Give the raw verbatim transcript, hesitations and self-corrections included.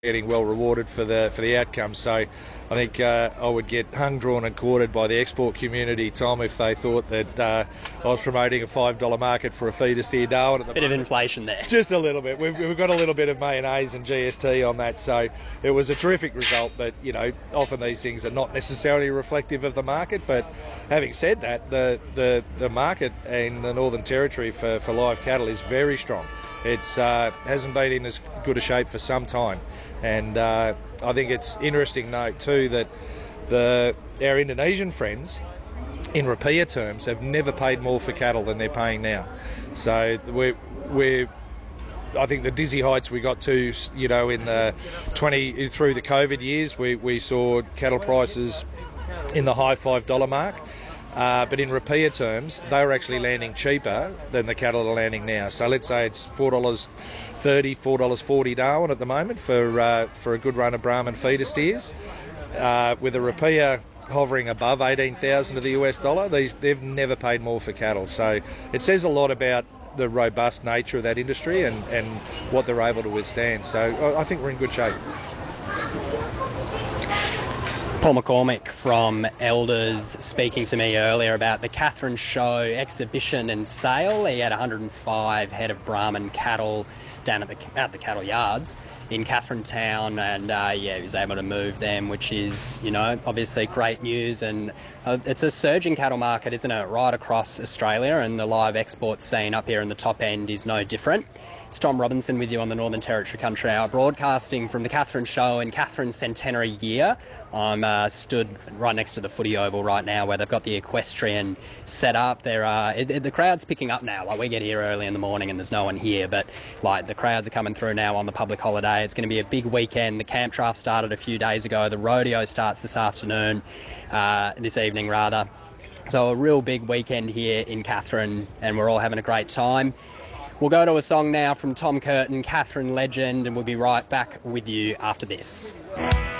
getting well rewarded for the for the outcome. So I think uh, I would get hung, drawn and quartered by the export community, Tom, if they thought that uh, I was promoting a five dollar market for a feeder steer Darwin. At the bit moment. of inflation there. Just a little bit. We've, we've got a little bit of mayonnaise and G S T on that, so it was a terrific result. But, you know, often these things are not necessarily reflective of the market. But having said that, the, the, the market in the Northern Territory for, for live cattle is very strong. It's uh, hasn't been in as good a shape for some time, and uh, I think it's interesting note too that the our Indonesian friends, in rupiah terms, have never paid more for cattle than they're paying now. So we're we're I think the dizzy heights we got to, you know, in the twenty through the COVID years, we we saw cattle prices in the high five dollar mark. Uh, but in rupiah terms, they were actually landing cheaper than the cattle are landing now. So let's say it's four dollars thirty, four dollars forty Darwin at the moment for uh, for a good run of Brahman feeder steers. Uh, with a rupiah hovering above eighteen thousand of the U S dollar, these they've never paid more for cattle. So it says a lot about the robust nature of that industry and, and what they're able to withstand. So I think we're in good shape. Paul McCormick from Elders speaking to me earlier about the Katherine Show exhibition and sale. He had one hundred five head of Brahman cattle down at the at the cattle yards in Katherine Town, and uh, yeah, he was able to move them, which is, you know, obviously great news. And uh, it's a surging cattle market, isn't it, right across Australia, and the live export scene up here in the top end is no different. It's Tom Robinson with you on the Northern Territory Country Hour, broadcasting from the Katherine Show in Katherine's centenary year. I'm uh, stood right next to the footy oval right now where they've got the equestrian set up. There are, it, it, the crowd's picking up now. Like, we get here early in the morning and there's no one here, but like the crowds are coming through now on the public holiday. It's going to be a big weekend. The camp draft started a few days ago. The rodeo starts this afternoon, uh, this evening rather. So a real big weekend here in Katherine, and we're all having a great time. We'll go to a song now from Tom Curtin, Katherine legend, and we'll be right back with you after this.